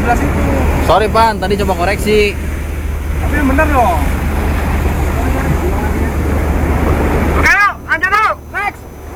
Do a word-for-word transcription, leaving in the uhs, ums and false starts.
sebelah situ. Sorry Pan, tadi coba koreksi. Tapi yang bener loh.